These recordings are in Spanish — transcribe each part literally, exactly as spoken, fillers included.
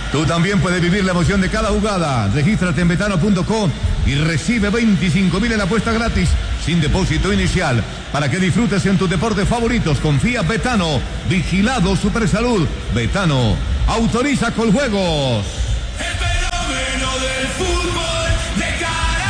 Tú también puedes vivir la emoción de cada jugada. Regístrate en betano punto com y recibe veinticinco mil en apuesta gratis, sin depósito inicial, para que disfrutes en tus deportes favoritos. Confía Betano, vigilado Supersalud. Betano, autoriza con juegos. El fenómeno del fútbol de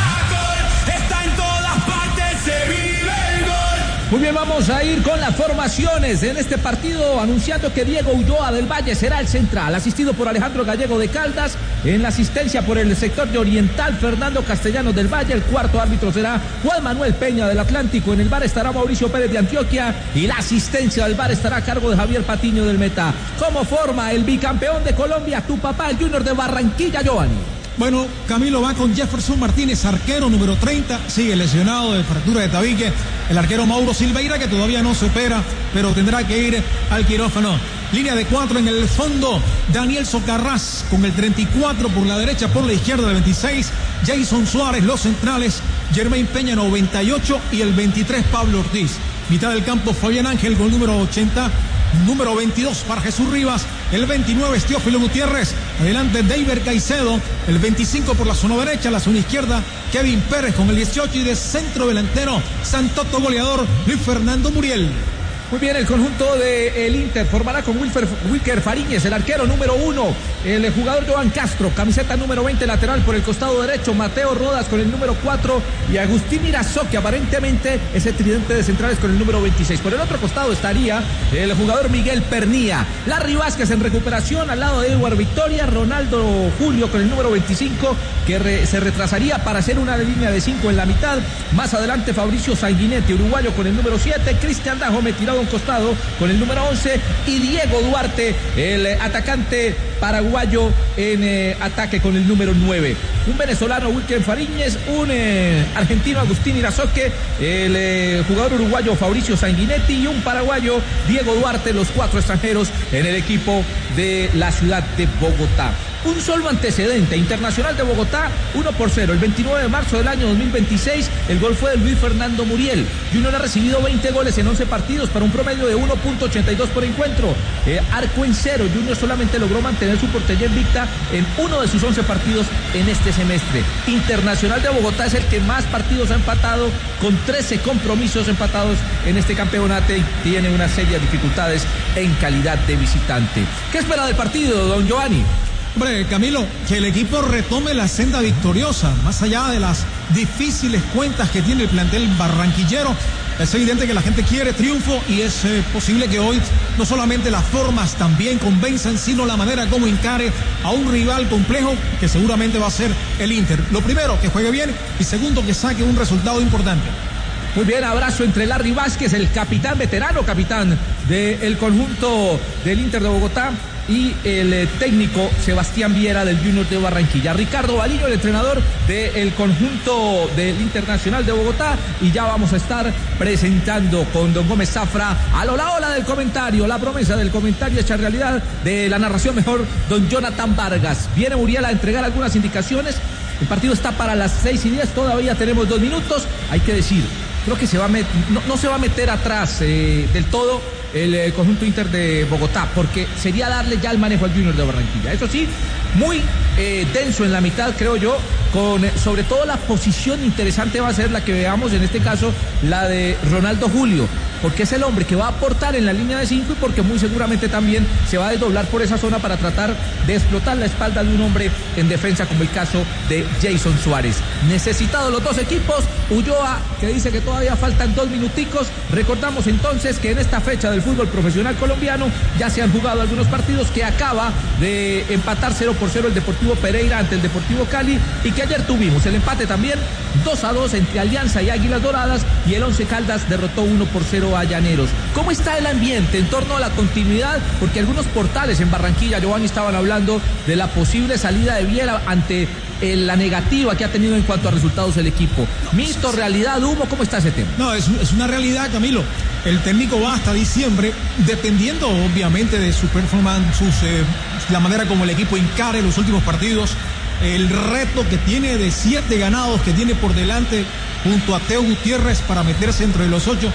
Caracol está en todas partes, se vive el gol. Muy bien, vamos a ir con las formaciones en este partido, anunciando que Diego Ulloa del Valle será el central, asistido por Alejandro Gallego de Caldas. En la asistencia por el sector de Oriental, Fernando Castellanos del Valle. El cuarto árbitro será Juan Manuel Peña del Atlántico. En el V A R estará Mauricio Pérez de Antioquia, y la asistencia del V A R estará a cargo de Javier Patiño del Meta. ¿Cómo forma el bicampeón de Colombia, tu papá, el Junior de Barranquilla, Giovanni? Bueno, Camilo va con Jefferson Martínez, arquero número treinta, sigue lesionado de fractura de tabique. El arquero Mauro Silveira, que todavía no se opera, pero tendrá que ir al quirófano. Línea de cuatro en el fondo, Daniel Socarrás con el treinta y cuatro por la derecha, por la izquierda el veintiséis, Jason Suárez, los centrales, Germain Peña noventa y ocho y el veintitrés Pablo Ortiz. Mitad del campo Fabián Ángel con el número ochenta, número veintidós para Jesús Rivas, el veintinueve Teófilo Gutiérrez, adelante David Caicedo, el veinticinco por la zona derecha, la zona izquierda Kevin Pérez con el dieciocho, y de centro delantero Santoto goleador Luis Fernando Muriel. Muy bien, el conjunto del Inter formará con Wilfer, Wilker Fariñez, el arquero número uno, el jugador Joan Castro, camiseta número veinte, lateral por el costado derecho, Mateo Rodas con el número cuatro, y Agustín Irazó, que aparentemente es el tridente de centrales con el número veintiséis. Por el otro costado estaría el jugador Miguel Pernía, Larry Vázquez en recuperación al lado de Edward Victoria, Ronaldo Julio con el número veinticinco, que re, se retrasaría para hacer una línea de cinco en la mitad. Más adelante Fabricio Sanguinetti, uruguayo, con el número siete, Cristian Dajome tirado a un costado con el número once, y Diego Duarte, el atacante paraguayo, en eh, ataque con el número nueve. Un venezolano, Wilker Fariñez, un eh, argentino, Agustín Irazoque, el eh, jugador uruguayo Fabricio Sanguinetti, y un paraguayo, Diego Duarte, los cuatro extranjeros en el equipo de la ciudad de Bogotá. Un solo antecedente, Internacional de Bogotá, uno por cero. El veintinueve de marzo del año dos mil veintiséis, el gol fue de Luis Fernando Muriel. Junior ha recibido veinte goles en once partidos para un promedio de uno punto ochenta y dos por encuentro. Eh, arco en cero. Junior solamente logró mantener su portería invicta en uno de sus once partidos en este semestre. Internacional de Bogotá es el que más partidos ha empatado, con trece compromisos empatados en este campeonato, y tiene una serie de dificultades en calidad de visitante. ¿Qué espera del partido, don Giovanni? Hombre, Camilo, que el equipo retome la senda victoriosa, más allá de las difíciles cuentas que tiene el plantel barranquillero. Es evidente que la gente quiere triunfo, y es eh, posible que hoy no solamente las formas también convenzan, sino la manera como encare a un rival complejo que seguramente va a ser el Inter. Lo primero, que juegue bien, y segundo, que saque un resultado importante. Muy bien, abrazo entre Larry Vázquez, el capitán, veterano capitán del conjunto del Inter de Bogotá, y el técnico Sebastián Viera del Junior de Barranquilla. Ricardo Balillo, el entrenador del conjunto del Internacional de Bogotá, y ya vamos a estar presentando con don Gómez Zafra a la ola ola del comentario, la promesa del comentario hecha realidad, de la narración mejor, don Jonathan Vargas. Viene Muriel a entregar algunas indicaciones. El partido está para las seis y diez, todavía tenemos dos minutos. Hay que decir, creo que se va a met- no, no se va a meter atrás eh, del todo el eh, conjunto Inter de Bogotá, porque sería darle ya el manejo al Junior de Barranquilla. Eso sí, muy eh, denso en la mitad, creo yo, con eh, sobre todo la posición interesante va a ser la que veamos, en este caso la de Ronaldo Julio, porque es el hombre que va a aportar en la línea de cinco, y porque muy seguramente también se va a desdoblar por esa zona para tratar de explotar la espalda de un hombre en defensa, como el caso de Jason Suárez. Necesitados los dos equipos, Ulloa, que dice que todavía faltan dos minuticos. Recordamos entonces que en esta fecha del fútbol profesional colombiano ya se han jugado algunos partidos, que acaba de empatar cero por cero el Deportivo Pereira ante el Deportivo Cali, y que ayer tuvimos el empate también dos a dos entre Alianza y Águilas Doradas, y el Once Caldas derrotó uno por cero a Llaneros. ¿Cómo está el ambiente en torno a la continuidad? Porque algunos portales en Barranquilla, Giovanni, estaban hablando de la posible salida de Viera ante eh, la negativa que ha tenido en cuanto a resultados el equipo. Mito, realidad, humo, ¿cómo está ese tema? No, es, es una realidad, Camilo. El técnico va hasta diciembre, dependiendo obviamente de su performance, sus, eh, la manera como el equipo encare los últimos partidos, el reto que tiene de siete ganados que tiene por delante junto a Teo Gutiérrez para meterse entre los ocho.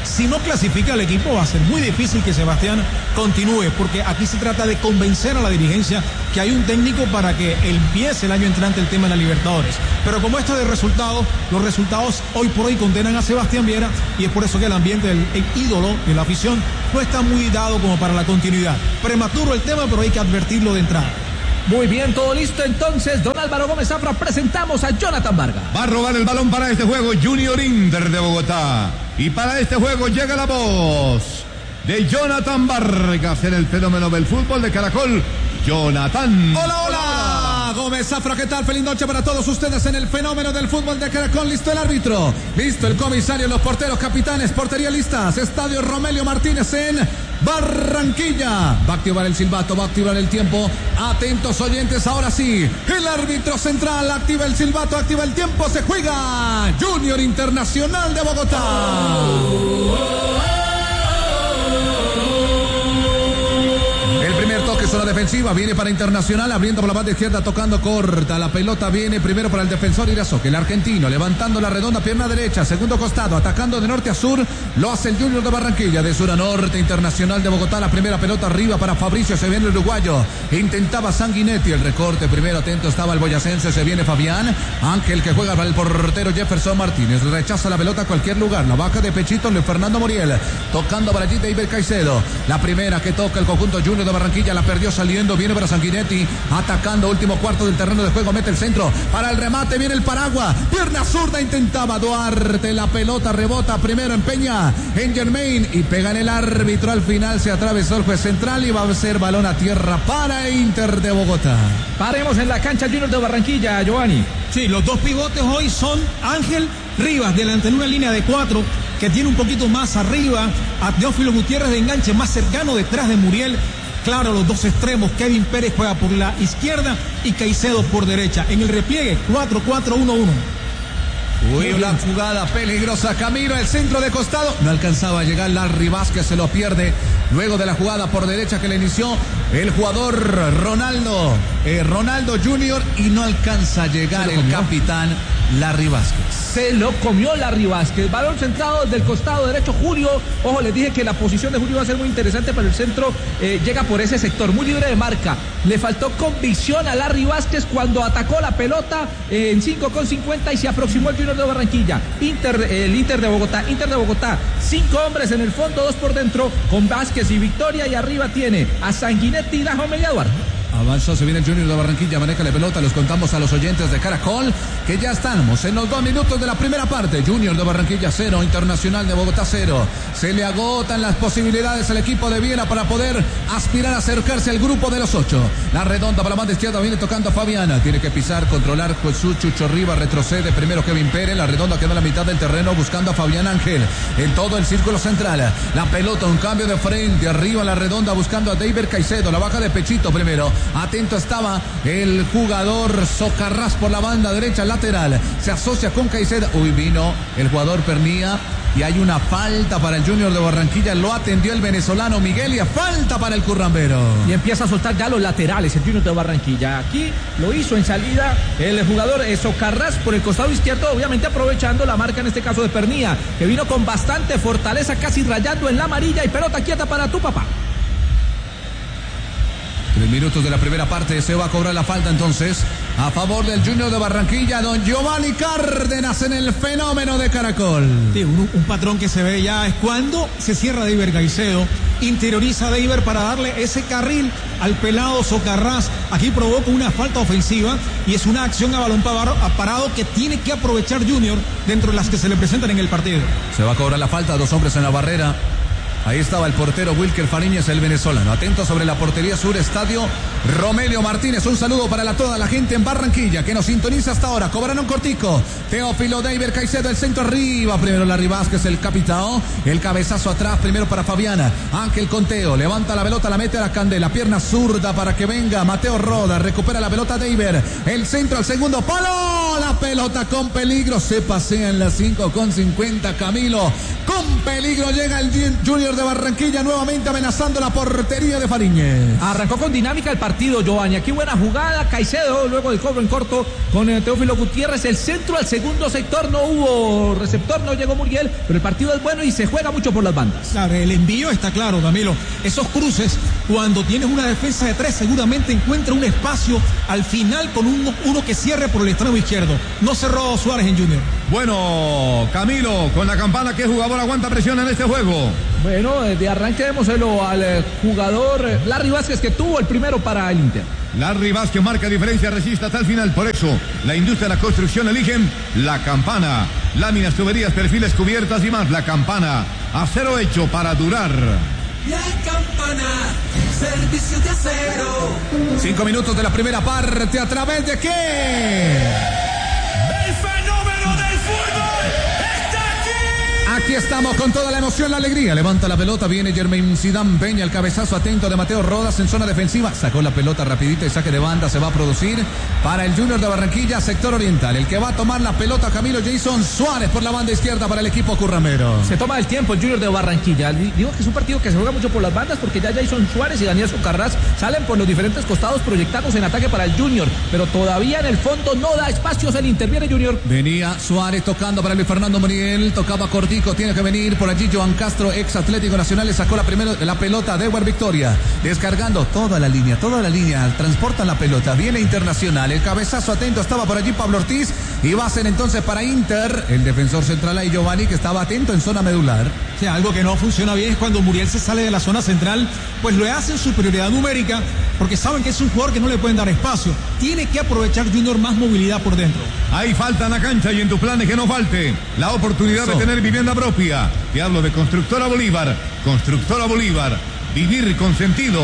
Si no clasifica el equipo, va a ser muy difícil que Sebastián continúe, porque aquí se trata de convencer a la dirigencia que hay un técnico para que empiece el año entrante el tema de la Libertadores. Pero como esto de resultados, los resultados hoy por hoy condenan a Sebastián Viera, y es por eso que el ambiente, el, el ídolo de la afición, no está muy dado como para la continuidad. Prematuro el tema, pero hay que advertirlo de entrada. Muy bien, todo listo entonces. Don Álvaro Gómez Zafra, presentamos a Jonathan Vargas. Va a robar el balón para este juego Junior Inter de Bogotá. Y para este juego llega la voz de Jonathan Vargas en el fenómeno del fútbol de Caracol. Jonathan. Hola, hola. Gómez Zafra, ¿qué tal? Feliz noche para todos ustedes en el fenómeno del fútbol de Caracol. Listo el árbitro, listo el comisario, los porteros, capitanes, portería listas. Estadio Romelio Martínez en Barranquilla. Va a activar el silbato, va a activar el tiempo. Atentos oyentes, ahora sí. El árbitro central activa el silbato, activa el tiempo. Se juega Junior Internacional de Bogotá. Toque zona defensiva, viene para Internacional, abriendo por la banda izquierda, tocando corta, la pelota viene primero para el defensor Irazoque, el argentino, levantando la redonda, pierna derecha, segundo costado, atacando de norte a sur, lo hace el Junior de Barranquilla, de sur a norte, Internacional de Bogotá, la primera pelota arriba para Fabricio, se viene el uruguayo, intentaba Sanguinetti, el recorte primero, atento estaba el boyacense, se viene Fabián, Ángel que juega para el portero Jefferson Martínez, rechaza la pelota a cualquier lugar, la baja de pechito, Luis Fernando Muriel, tocando para allí David Caicedo, la primera que toca el conjunto Junior de Barranquilla, la perdió saliendo, viene para Sanguinetti, atacando, último cuarto del terreno de juego, mete el centro, para el remate, viene el Paragua, pierna zurda, intentaba Duarte, la pelota rebota primero en Peña, en Germain, y pega en el árbitro, al final se atravesó el juez central y va a ser balón a tierra para Inter de Bogotá. Paremos en la cancha Junior de Barranquilla, Giovanni. Sí, los dos pivotes hoy son Ángel Rivas, delante en una línea de cuatro, que tiene un poquito más arriba a Teófilo Gutiérrez de enganche, más cercano detrás de Muriel. Claro, los dos extremos, Kevin Pérez juega por la izquierda y Caicedo por derecha. En el repliegue, cuatro cuatro uno uno. Uy, una jugada peligrosa, Camilo, el centro de costado, no alcanzaba a llegar, Larry Vázquez se lo pierde, luego de la jugada por derecha que le inició el jugador Ronaldo, eh, Ronaldo Junior, y no alcanza a llegar el capitán Larry Vázquez. Se lo comió Larry Vázquez, balón centrado del costado derecho, Julio, ojo, les dije que la posición de Julio va a ser muy interesante, pero el centro eh, llega por ese sector, muy libre de marca, le faltó convicción a Larry Vázquez cuando atacó la pelota eh, en cinco con cincuenta y se aproximó el Junior de Barranquilla, Inter, eh, el Inter de Bogotá, Inter de Bogotá, cinco hombres en el fondo, dos por dentro, con Vázquez y Victoria, y arriba tiene a Sanguinetti y Dajome Eduardo. Avanza, se viene el Junior de Barranquilla, maneja la pelota, los contamos a los oyentes de Caracol, que ya estamos en los dos minutos de la primera parte. Junior de Barranquilla cero, Internacional de Bogotá cero. Se le agotan las posibilidades al equipo de Viera para poder aspirar a acercarse al grupo de los ocho. La redonda para la banda izquierda, viene tocando a Fabiana, tiene que pisar, controlar Jesús Chucho Rivas, retrocede primero Kevin Pérez, la redonda queda en la mitad del terreno buscando a Fabián Ángel, en todo el círculo central. La pelota, un cambio de frente, arriba la redonda buscando a David Caicedo, la baja de pechito primero. Atento estaba el jugador Socarrás por la banda derecha lateral. Se asocia con Caicedo. Uy, vino el jugador Pernía. Y hay una falta para el Junior de Barranquilla. Lo atendió el venezolano Miguel y falta para el currambero. Y empieza a soltar ya los laterales el Junior de Barranquilla. Aquí lo hizo en salida el jugador Socarrás por el costado izquierdo, obviamente aprovechando la marca en este caso de Pernía, que vino con bastante fortaleza, casi rayando en la amarilla, y pelota quieta para tu papá. Tres minutos de la primera parte, se va a cobrar la falta entonces a favor del Junior de Barranquilla, don Giovanni Cárdenas en el fenómeno de Caracol. Sí, un, un patrón que se ve ya es cuando se cierra David Caicedo, interioriza a David para darle ese carril al pelado Socarrás. Aquí provoca una falta ofensiva y es una acción a balón parado que tiene que aprovechar Junior dentro de las que se le presentan en el partido. Se va a cobrar la falta, dos hombres en la barrera. Ahí estaba el portero Wilker Fariñez, el venezolano. Atento sobre la portería sur, estadio Romelio Martínez. Un saludo para la, toda la gente en Barranquilla que nos sintoniza hasta ahora. Cobraron cortico. Teófilo David Caicedo, el centro arriba. Primero Larry Vázquez, el capitán. El cabezazo atrás, primero para Fabiana. Ángel Conteo, levanta la pelota, la mete a la candela. Pierna zurda para que venga Mateo Roda. Recupera la pelota David. El centro al segundo palo. La pelota con peligro. Se pasea en las cinco con cincuenta. Camilo. Con peligro llega el Junior de Barranquilla nuevamente amenazando la portería de Fariñez. Arrancó con dinámica el partido, Giovanni. Aquí buena jugada, Caicedo, luego del cobro en corto con eh, Teófilo Gutiérrez. El centro al segundo sector, no hubo receptor, no llegó Muriel, pero el partido es bueno y se juega mucho por las bandas. Claro, el envío está claro, Camilo. Esos cruces, cuando tienes una defensa de tres, seguramente encuentra un espacio al final con uno, uno que cierre por el extremo izquierdo. No cerró Suárez en Junior. Bueno, Camilo, con la campana, ¿qué jugador aguanta presión en este juego? Bueno, de arranque démoselo al eh, jugador eh, Larry Vázquez, que tuvo el primero para el Inter. Larry Vázquez marca diferencia, resiste hasta el final. Por eso, la industria de la construcción eligen la campana. Láminas, tuberías, perfiles, cubiertas y más. La campana, acero hecho para durar. La campana, servicio de acero. Cinco minutos de la primera parte. ¿A través de qué? El fenómeno del fútbol está aquí. Aquí estamos con toda la emoción, la alegría. Levanta la pelota, viene Jermaine Zidane Peña, el cabezazo atento de Mateo Rodas en zona defensiva. Sacó la pelota rapidita y saque de banda se va a producir para el Junior de Barranquilla, sector oriental. El que va a tomar la pelota, Camilo, Jason Suárez por la banda izquierda para el equipo curramero. Se toma el tiempo el Junior de Barranquilla. Digo que es un partido que se juega mucho por las bandas porque ya Jason Suárez y Daniel Socarrás salen por los diferentes costados proyectados en ataque para el Junior, pero todavía en el fondo no da espacios, el interviene Junior. Venía Suárez tocando para Luis Fernando Muriel, tocaba cortico, tiene que venir por allí Joan Castro, ex Atlético Nacional, le sacó la primera la pelota de Edward Victoria, descargando toda la línea, toda la línea, transportan la pelota, viene Internacional, el cabezazo atento, estaba por allí Pablo Ortiz y va a ser entonces para Inter, el defensor central ahí Giovanni, que estaba atento en zona medular. O sea, algo que no funciona bien es cuando Muriel se sale de la zona central, pues lo hacen superioridad numérica, porque saben que es un jugador que no le pueden dar espacio. Tiene que aprovechar Junior más movilidad por dentro. Hay falta en la cancha y en tus planes que no falte la oportunidad Eso. de tener vivienda propia. Te hablo de Constructora Bolívar. Constructora Bolívar. Vivir con sentido.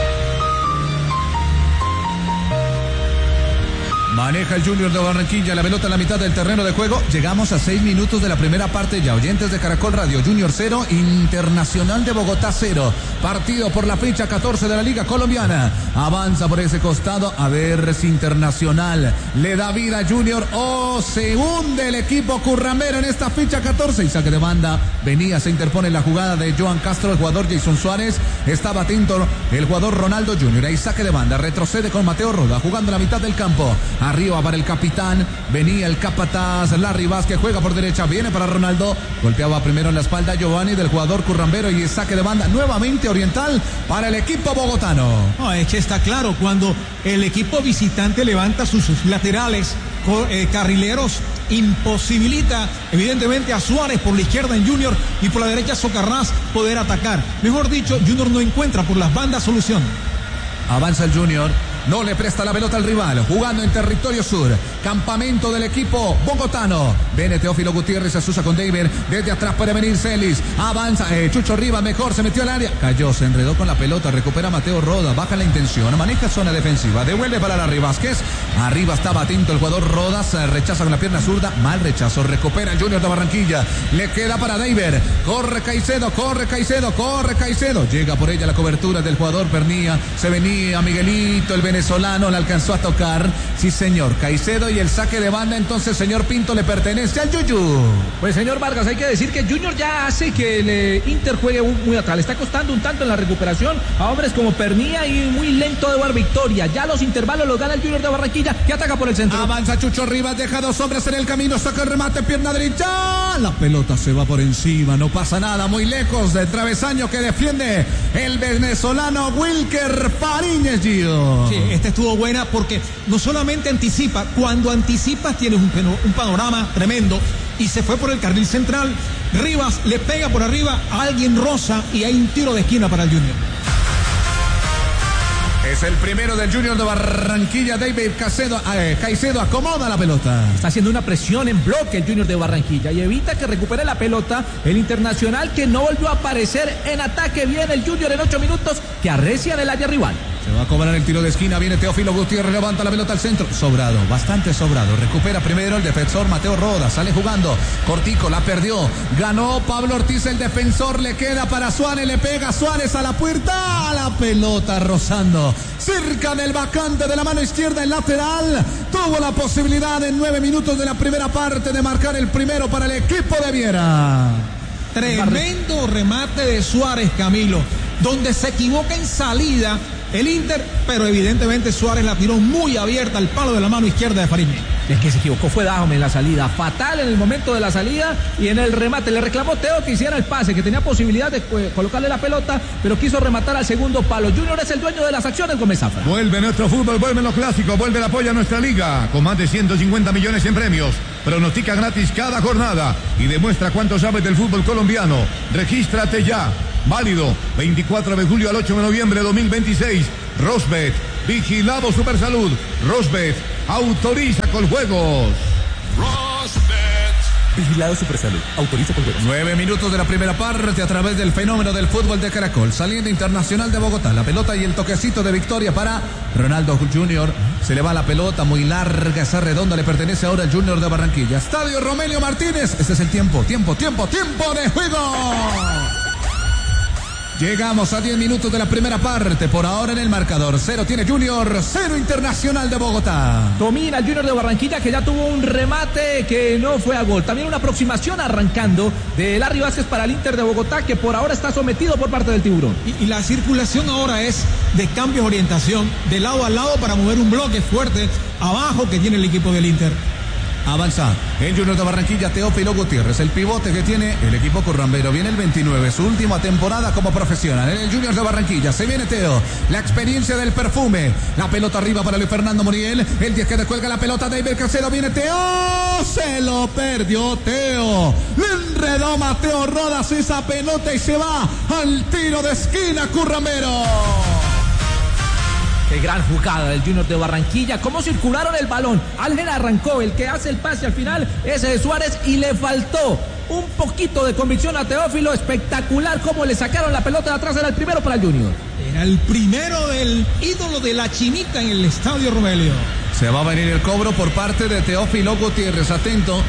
Maneja el Junior de Barranquilla, la pelota en la mitad del terreno de juego. Llegamos a seis minutos de la primera parte ya. Oyentes de Caracol Radio, Junior cero, Internacional de Bogotá cero. Partido por la fecha catorce de la Liga Colombiana. Avanza por ese costado. A ver si Internacional le da vida a Junior o se hunde el equipo curramero en esta fecha catorce. Y saque de banda. Venía, se interpone la jugada de Joan Castro, el jugador Jason Suárez. Estaba atento el jugador Ronaldo Junior. Ahí saque de banda. Retrocede con Mateo Roda, jugando la mitad del campo. Arriba para el capitán, venía el capataz Larry Vázquez, juega por derecha, viene para Ronaldo, golpeaba primero en la espalda Giovanni del jugador currambero y saque de banda nuevamente oriental para el equipo bogotano. No, es que está claro, cuando el equipo visitante levanta sus, sus laterales, eh, carrileros, imposibilita evidentemente a Suárez por la izquierda en Junior y por la derecha Socarrás poder atacar. Mejor dicho, Junior no encuentra por las bandas solución. Avanza el Junior. No le presta la pelota al rival, jugando en territorio sur. Campamento del equipo bogotano. Viene Teófilo Gutiérrez, se asusa con David. Desde atrás puede venir Celis. Avanza, eh, Chucho Rivas, mejor, se metió al área. Cayó, se enredó con la pelota, recupera Mateo Roda, baja la intención, maneja zona defensiva, devuelve para Larry Vázquez. Arriba estaba atento el jugador Rodas, rechaza con la pierna zurda, mal rechazo, recupera el Junior de Barranquilla. Le queda para David. Corre Caicedo, corre Caicedo, corre Caicedo. Llega por ella la cobertura del jugador Pernía. Se venía Miguelito, el venezolano, le alcanzó a tocar. Sí, señor, Caicedo y el saque de banda, entonces, señor Pinto, le pertenece al Yuyu. Pues, señor Vargas, hay que decir que Junior ya hace que el eh, Inter juegue muy atrás. Le está costando un tanto en la recuperación a hombres como Pernía y muy lento de Bar Victoria. Ya los intervalos los gana el Junior de Barranquilla, que ataca por el centro. Avanza Chucho Rivas, deja dos hombres en el camino, saca el remate, pierna derecha. La pelota se va por encima, no pasa nada, muy lejos del travesaño que defiende el venezolano Wilker Fariñez, Gio. Sí, esta estuvo buena porque no solamente anticipa, cuando anticipas tienes un, un panorama tremendo y se fue por el carril central. Rivas le pega por arriba a alguien rosa y hay un tiro de esquina para el Junior. Es el primero del Junior de Barranquilla. David Caicedo, eh, Caicedo acomoda la pelota. Está haciendo una presión en bloque el Junior de Barranquilla y evita que recupere la pelota el Internacional, que no volvió a aparecer en ataque. Viene el Junior en ocho minutos, que arrecia en el área rival. Se va a cobrar el tiro de esquina, viene Teófilo Gutiérrez, levanta la pelota al centro, sobrado, bastante sobrado, recupera primero el defensor Mateo Roda, sale jugando, cortico, la perdió, ganó Pablo Ortiz, el defensor, le queda para Suárez, le pega Suárez a la puerta, a la pelota rozando, cerca del vacante de la mano izquierda, el lateral, tuvo la posibilidad en nueve minutos de la primera parte de marcar el primero para el equipo de Viera. Tremendo remate de Suárez, Camilo, donde se equivoca en salida el Inter, pero evidentemente Suárez la tiró muy abierta al palo de la mano izquierda de Fariñez. El que se equivocó fue Dajome en la salida, fatal en el momento de la salida y en el remate. Le reclamó Teo que hiciera el pase, que tenía posibilidad de eh, colocarle la pelota, pero quiso rematar al segundo palo. Junior es el dueño de las acciones, Gómez Zafra. Vuelve nuestro fútbol, vuelven los clásicos, vuelve el apoyo a nuestra liga, con más de ciento cincuenta millones en premios. Pronostica gratis cada jornada y demuestra cuánto sabes del fútbol colombiano. Regístrate ya. Válido veinticuatro de julio al ocho de noviembre de dos mil veintiséis. Rosbet, vigilado Supersalud. Rosbet, autoriza con juegos. Rosbet. Vigilado Supersalud, autoriza con juegos. Nueve minutos de la primera parte a través del fenómeno del fútbol de Caracol. Saliendo Internacional de Bogotá. La pelota y el toquecito de victoria para Ronaldo Junior. Se le va la pelota muy larga, esa redonda le pertenece ahora al Junior de Barranquilla. Estadio Romelio Martínez. Este es el tiempo, tiempo, tiempo, tiempo de juego. Llegamos a diez minutos de la primera parte. Por ahora en el marcador. Cero tiene Junior, cero Internacional de Bogotá. Domina el Junior de Barranquilla, que ya tuvo un remate que no fue a gol. También una aproximación arrancando de Larry Vázquez para el Inter de Bogotá, que por ahora está sometido por parte del Tiburón. Y, y la circulación ahora es de cambios de orientación, de lado a lado para mover un bloque fuerte abajo que tiene el equipo del Inter. Avanza el Junior de Barranquilla, Teófilo Gutiérrez, el pivote que tiene el equipo currambero. Viene el veintinueve, su última temporada como profesional en el Junior de Barranquilla. Se viene Teo, la experiencia del perfume. La pelota arriba para Luis Fernando Muriel. El diez que descuelga la pelota, David Caicedo. Viene Teo, se lo perdió Teo. Le enredó Mateo Rodas esa pelota y se va al tiro de esquina currambero. Qué gran jugada del Junior de Barranquilla. Cómo circularon el balón. Ángel arrancó. El que hace el pase al final es de Suárez y le faltó un poquito de convicción a Teófilo. Espectacular cómo le sacaron la pelota de atrás. Era el primero para el Junior. Era el primero del ídolo de la chinita en el Estadio Romelio. Se va a venir el cobro por parte de Teófilo Gutiérrez. Atento.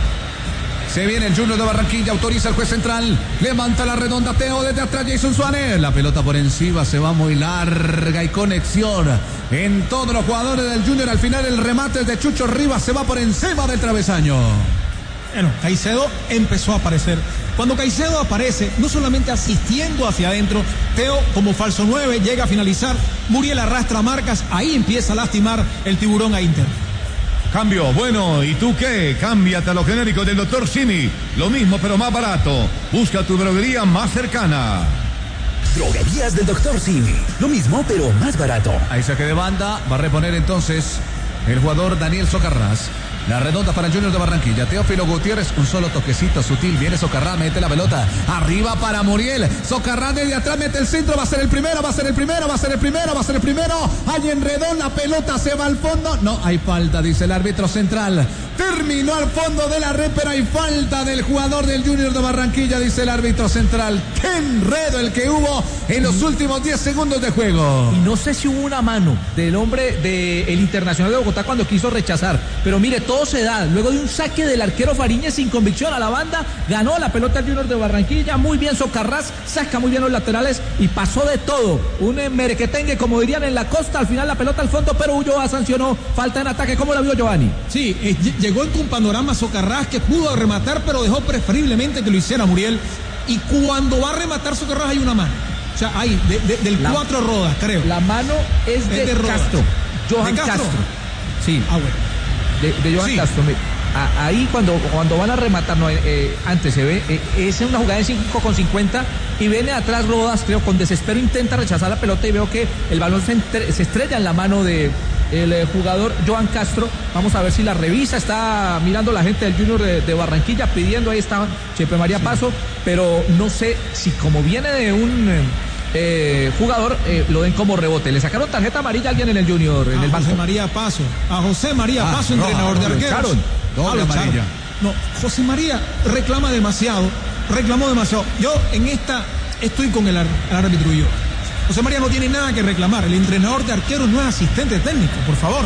Se viene el Junior de Barranquilla, autoriza el juez central, levanta la redonda Teo desde atrás Jason Suárez, la pelota por encima, se va muy larga y conexión en todos los jugadores del Junior. Al final el remate de Chucho Rivas se va por encima del travesaño. Bueno, Caicedo empezó a aparecer. Cuando Caicedo aparece, no solamente asistiendo hacia adentro, Teo como falso nueve llega a finalizar, Muriel arrastra marcas, ahí empieza a lastimar el Tiburón a Inter. Cambio, bueno, ¿y tú qué? Cámbiate a los genéricos del doctor Simi. Lo mismo pero más barato. Busca tu droguería más cercana. Droguerías del doctor Simi. Lo mismo pero más barato. Ahí saque de banda, va a reponer entonces el jugador Daniel Socarrás. La redonda para el Junior de Barranquilla. Teófilo Gutiérrez, un solo toquecito sutil. Viene Socarrás, mete la pelota. Arriba para Muriel. Socarrás desde atrás mete el centro. Va a ser el primero, va a ser el primero, va a ser el primero, va a ser el primero. Hay enredón, la pelota se va al fondo. No, hay falta, dice el árbitro central. Terminó al fondo de la red, pero hay falta del jugador del Junior de Barranquilla, dice el árbitro central. ¡Qué enredo el que hubo en los últimos diez segundos de juego! Y no sé si hubo una mano del hombre del Internacional de Bogotá cuando quiso rechazar, pero mire, todo se da. Luego de un saque del arquero Fariñez sin convicción a la banda, ganó la pelota el Junior de Barranquilla. Muy bien Socarrás, saca muy bien los laterales y pasó de todo. Un merequetengue, como dirían en la costa. Al final la pelota al fondo, pero Ulloa sancionó falta en ataque. ¿Cómo la vio Giovanni? Sí, eh, llegó en un panorama Socarrás que pudo rematar, pero dejó preferiblemente que lo hiciera Muriel. Y cuando va a rematar Socarrás hay una mano. O sea, hay de, de, del la, cuatro Rodas, creo. La mano es de, es de Castro. Johan Castro? Castro. Sí. Ah, bueno. De, de Johan sí. Castro. A, ahí cuando, cuando van a rematar, no, eh, antes se ve, eh, es una jugada de cinco con cincuenta y viene atrás Rodas, creo, con desespero intenta rechazar la pelota y veo que el balón se, entre, se estrella en la mano de el eh, jugador Johan Castro. Vamos a ver si la revisa, está mirando la gente del Junior de, de Barranquilla, pidiendo, ahí está Chepe María sí. Paso, pero no sé si como viene de un... Eh, Eh, jugador, eh, lo den como rebote. Le sacaron tarjeta amarilla a alguien en el Junior, en a el banco. José María Paso, a José María ah, Paso, entrenador no, de arqueros. Doble amarilla. No, José María reclama demasiado, reclamó demasiado. Yo en esta estoy con el, ar, el árbitro y yo. José María no tiene nada que reclamar. El entrenador de arqueros no es asistente técnico, por favor.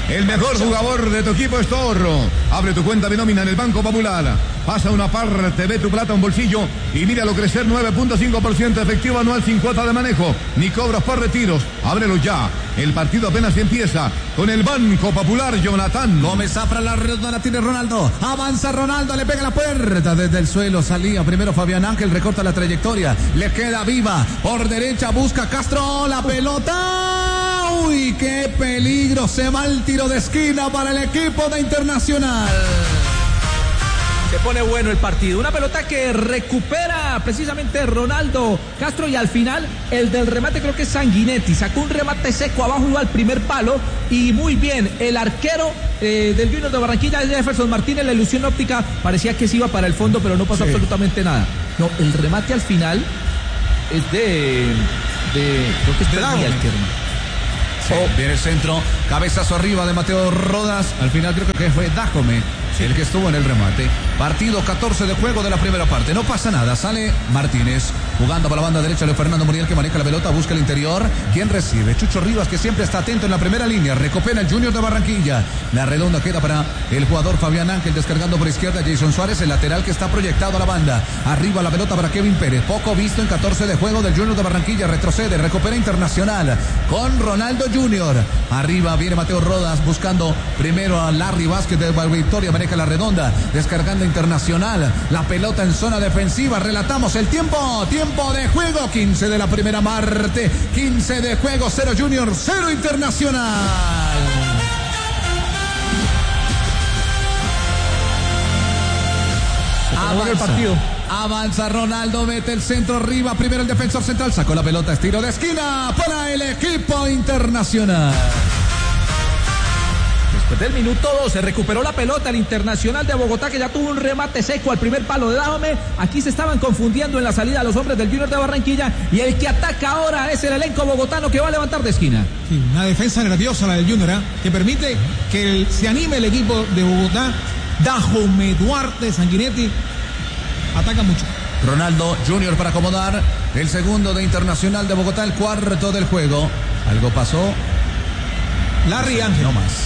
El mejor jugador de tu equipo es Torro. Abre tu cuenta de nómina en el Banco Popular. Pasa una parte, ve tu plata a un bolsillo y míralo crecer nueve punto cinco por ciento efectivo anual sin cuota de manejo, ni cobros por retiros. Ábrelo ya. El partido apenas empieza con el Banco Popular. Jonathan Gómez Zafra, la redonda la tiene Ronaldo. Avanza Ronaldo, le pega la puerta desde el suelo. Salía primero Fabián Ángel, recorta la trayectoria. Le queda viva. Por derecha busca Castro la pelota. Uy, qué peligro. Se va el tiro de esquina para el equipo de Internacional. Se pone bueno el partido. Una pelota que recupera precisamente Ronaldo Castro y al final el del remate creo que es Sanguinetti. Sacó un remate seco abajo, iba al primer palo y muy bien. El arquero eh, del Junior de Barranquilla, Jefferson Martínez, la ilusión óptica parecía que se iba para el fondo, pero no pasó sí. absolutamente nada. No, el remate al final es de... de creo que es de Daniel Kerman. Sí, oh. Viene el centro, cabezazo arriba de Mateo Rodas. Al final creo que fue Dájome sí. el que estuvo en el remate. Partido catorce de juego de la primera parte. No pasa nada, sale Martínez jugando para la banda derecha de Fernando Muriel, que maneja la pelota, busca el interior. ¿Quién recibe? Chucho Rivas, que siempre está atento en la primera línea. Recupera el Junior de Barranquilla. La redonda queda para el jugador Fabián Ángel, descargando por izquierda Jason Suárez, el lateral que está proyectado a la banda. Arriba la pelota para Kevin Pérez. Poco visto en catorce de juego del Junior de Barranquilla. Retrocede, recupera Internacional con Ronaldo Junior. Arriba viene Mateo Rodas buscando primero a Larry Vázquez de Victoria, maneja la redonda, descargando Internacional. La pelota en zona defensiva. Relatamos el tiempo. Tiempo de juego. quince de la primera parte. quince de juego. cero Junior, cero Internacional. Avanza, el partido. Avanza Ronaldo, mete el centro arriba. Primero el defensor central, sacó la pelota, estilo de esquina para el equipo Internacional. Después del minuto dos se recuperó la pelota el Internacional de Bogotá, que ya tuvo un remate seco al primer palo de Dájome. Aquí se estaban confundiendo en la salida los hombres del Junior de Barranquilla y el que ataca ahora es el elenco bogotano que va a levantar de esquina. Sí, una defensa nerviosa la del Junior, ¿eh? que permite que el, se anime el equipo de Bogotá. Dájome, Duarte, Sanguinetti ataca mucho. Ronaldo Junior para acomodar el segundo de Internacional de Bogotá, el cuarto del juego. Algo pasó. Larry Ángel. No más.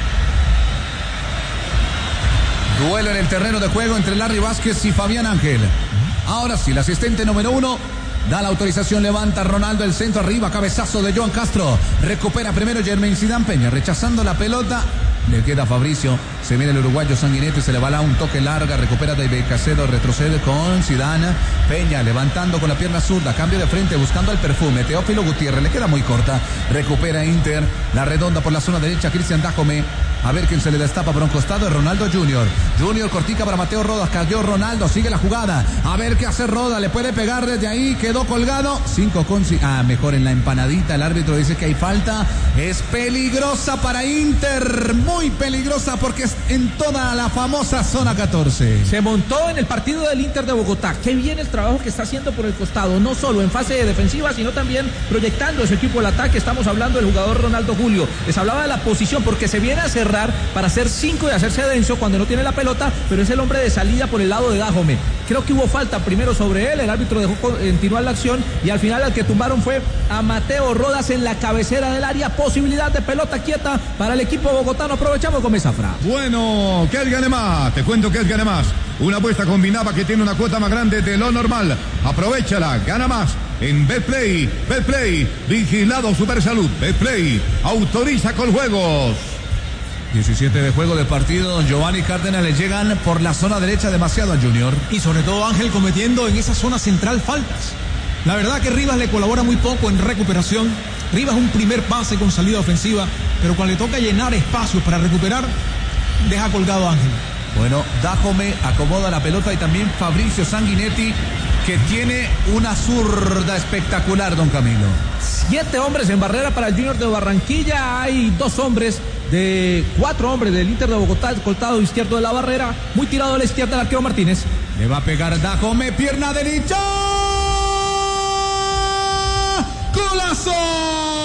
Duelo en el terreno de juego entre Larry Vázquez y Fabián Ángel. Ahora sí, el asistente número uno da la autorización, levanta Ronaldo el centro arriba, cabezazo de Joan Castro. Recupera primero Germain Zidane Peña, rechazando la pelota. Le queda Fabricio, se viene el uruguayo Sanguinetti, se le va a un toque larga, recupera David Cacedo, retrocede con Zidane Peña, levantando con la pierna zurda, cambio de frente, buscando el perfume, Teófilo Gutiérrez, le queda muy corta, recupera Inter, la redonda por la zona derecha, Cristian Dájome, a ver quién se le destapa por un costado, es Ronaldo Junior, Junior cortica para Mateo Rodas, cayó Ronaldo, sigue la jugada, a ver qué hace Rodas, le puede pegar desde ahí, quedó colgado, cinco con, ah, mejor en la empanadita, el árbitro dice que hay falta, es peligrosa para Inter, muy peligrosa porque es en toda la famosa zona catorce. Se montó en el partido del Inter de Bogotá. Qué bien el trabajo que está haciendo por el costado, no solo en fase defensiva, sino también proyectando su equipo al ataque. Estamos hablando del jugador Ronaldo Julio. Les hablaba de la posición porque se viene a cerrar para hacer cinco y hacerse denso cuando no tiene la pelota, pero es el hombre de salida por el lado de Dájome. Creo que hubo falta primero sobre él, el árbitro dejó continuar la acción y al final al que tumbaron fue a Mateo Rodas en la cabecera del área. Posibilidad de pelota quieta para el equipo bogotano. Aprovechamos con Zafra. Bueno, que él gane más. Te cuento que él gane más. Una apuesta combinada que tiene una cuota más grande de lo normal. Aprovechala, gana más en Betplay. Betplay, vigilado Supersalud. Betplay, autoriza con juegos. diecisiete de juego del partido. Giovanni Cárdenas le llegan por la zona derecha demasiado al Junior. Y sobre todo Ángel cometiendo en esa zona central faltas. La verdad que Rivas le colabora muy poco en recuperación. Rivas un primer pase con salida ofensiva, pero cuando le toca llenar espacios para recuperar, deja colgado a Ángel. Bueno, Dájome acomoda la pelota y también Fabricio Sanguinetti, que tiene una zurda espectacular, don Camilo. Siete hombres en barrera para el Junior de Barranquilla. Hay dos hombres de cuatro hombres del Inter de Bogotá, escoltado izquierdo de la barrera, muy tirado a la izquierda el arquero Martínez. Le va a pegar Dájome, pierna derecha. ¡Golazo!